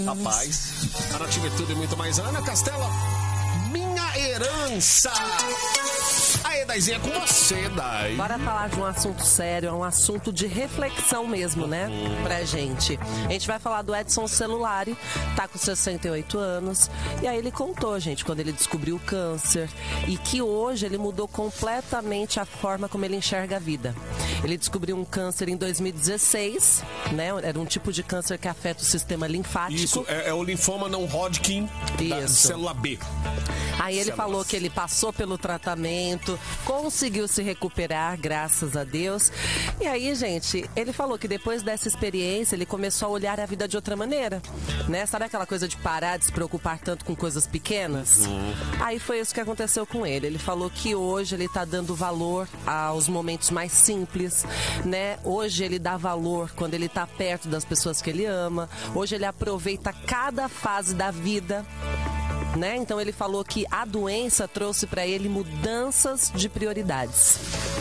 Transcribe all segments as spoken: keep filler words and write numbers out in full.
Rapaz, a Nativa é tudo e muito mais. Ana Castela, minha herança. Aí, Daizinha, é com você, Dai. Bora falar de um assunto sério, é um assunto de reflexão mesmo, né? Pra gente. A gente vai falar do Edson Celulari, tá com sessenta e oito anos. E aí ele contou, gente, quando ele descobriu o câncer. E que hoje ele mudou completamente a forma como ele enxerga a vida. Ele descobriu um câncer em dois mil e dezesseis, né? Era um tipo de câncer que afeta o sistema linfático. Isso, é, é o linfoma não Hodgkin, da célula B. Aí ele Células. falou que ele passou pelo tratamento, conseguiu se recuperar, graças a Deus. E aí, gente, ele falou que depois dessa experiência, ele começou a olhar a vida de outra maneira, né? Sabe aquela coisa de parar de se preocupar tanto com coisas pequenas? Uhum. Aí foi isso que aconteceu com ele. Ele falou que hoje ele tá dando valor aos momentos mais simples, né? Hoje ele dá valor quando ele tá perto das pessoas que ele ama. Hoje ele aproveita cada fase da vida, né? Então ele falou que a doença trouxe para ele mudanças de prioridades.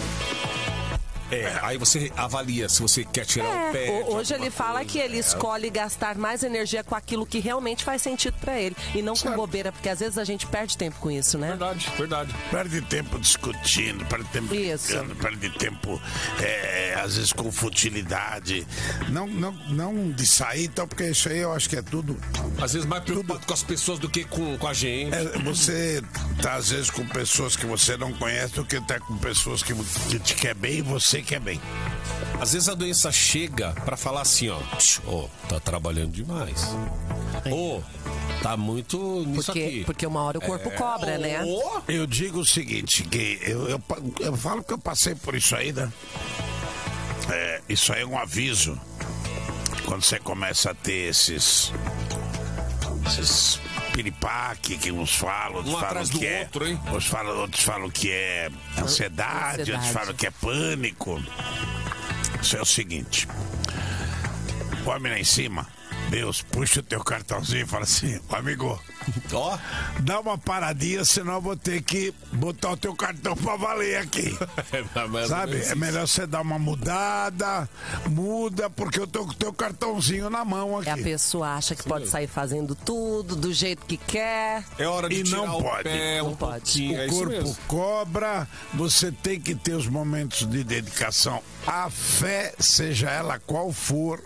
É, aí você avalia se você quer tirar é, o pé. Hoje ele fala que ele escolhe gastar mais energia com aquilo que realmente faz sentido para ele. E não certo. Com bobeira, porque às vezes a gente perde tempo com isso, né? Verdade, verdade. Perde tempo discutindo, perde tempo brincando, perde tempo, é, às vezes, com futilidade. Não, não, não de sair, então, porque isso aí eu acho que é tudo. Às vezes mais preocupado tudo. Com as pessoas do que com, com a gente. É, você tá, às vezes, com pessoas que você não conhece do que tá com pessoas que, que te quer bem e você que é bem. Às vezes a doença chega pra falar assim, ó, ó, oh, tá trabalhando demais. Ô, oh, tá muito nisso porque, aqui. Porque uma hora o corpo é, cobra, oh, né? Eu digo o seguinte, que eu, eu, eu falo que eu passei por isso aí, né? É, isso aí é um aviso. Quando você começa a ter esses... esses piripaque que uns falam, outros um falam que é, outro, hein? Outros falam, outros falam que é ansiedade, ansiedade, outros falam que é pânico. Isso é o seguinte: o homem lá em cima, Deus, puxa o teu cartãozinho e fala assim, amigo, ó, dá uma paradinha, senão eu vou ter que botar o teu cartão pra valer aqui. É, sabe? É melhor você dar uma mudada, muda, porque eu tô com o teu cartãozinho na mão aqui. E a pessoa acha que pode sair fazendo tudo, do jeito que quer. É hora de e tirar não o pode. pé, não um pode. O é corpo cobra, você tem que ter os momentos de dedicação. A fé, seja ela qual for,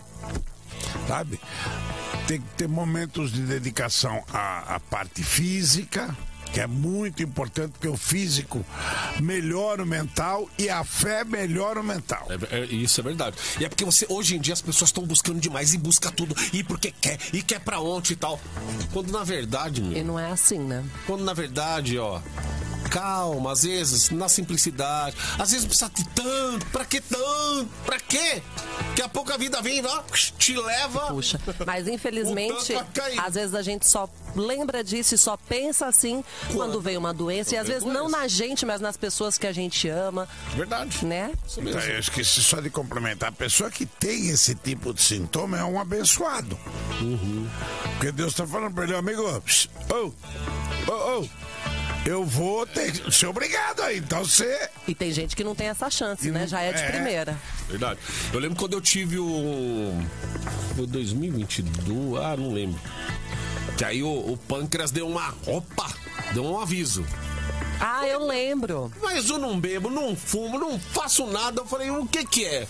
sabe? Tem que ter momentos de dedicação à, à parte física, que é muito importante, porque o físico melhora o mental e a fé melhora o mental. É, é, isso é verdade. E é porque você, hoje em dia as pessoas estão buscando demais e busca tudo, e porque quer, e quer pra ontem e tal. Quando na verdade, meu... E não é assim, né? Quando na verdade, ó... Calma, às vezes, na simplicidade. Às vezes não precisa de tanto. Pra que tanto? Pra quê? Daqui a pouco a vida vem, ó, te leva. Puxa, mas infelizmente, às vezes a gente só lembra disso e só pensa assim quando, quando vem uma doença. Quando e às vezes doença. Não na gente, mas nas pessoas que a gente ama. Verdade. Né? Isso mesmo. Eu esqueci só de complementar. A pessoa que tem esse tipo de sintoma é um abençoado. Uhum. Porque Deus está falando para ele, amigo, oh, oh, oh. Eu vou ter ser obrigado aí, então você... E tem gente que não tem essa chance, né? Já é de é. primeira. Verdade. Eu lembro quando eu tive o... o dois mil e vinte e dois, ah, não lembro. Que aí o, o pâncreas deu uma... Opa! Deu um aviso. Ah, eu lembro. Mas eu não bebo, não fumo, não faço nada. Eu falei, o que que é?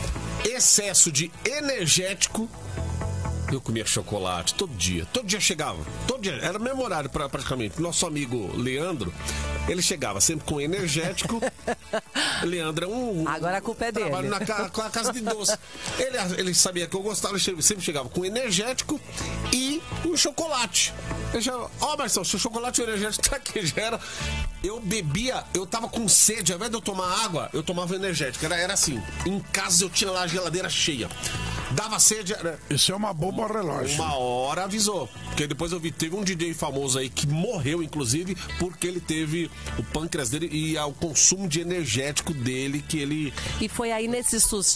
Excesso de energético. Eu comia chocolate todo dia, todo dia chegava, todo dia, era mesmo horário pra, praticamente. Nosso amigo Leandro, ele chegava sempre com energético. Leandro é um... Agora a culpa é dele. Trabalho na, na casa de doce. Ele, ele sabia que eu gostava, ele sempre chegava com energético e um chocolate. Ele já, ó, oh, Marcelo, seu chocolate e energético tá aqui, já era... Eu bebia, eu tava com sede, ao invés de eu tomar água, eu tomava energético. Era, era assim, em casa eu tinha lá a geladeira cheia. Dava sede... Era... Isso é uma bomba ao relógio. Uma hora avisou. Porque depois eu vi, teve um D J famoso aí que morreu, inclusive, porque ele teve o pâncreas dele e o consumo de energético dele, que ele... E foi aí nesse